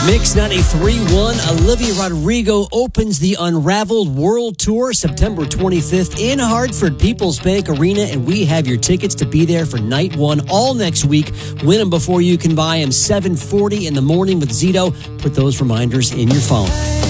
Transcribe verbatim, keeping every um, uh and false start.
Mix ninety-three point one, Olivia Rodrigo opens the Unraveled World Tour September twenty-fifth in Hartford, People's Bank Arena, and we have your tickets to be there for night one all next week. Win them before you can buy them, seven forty in the morning with Zito. Put those reminders in your phone.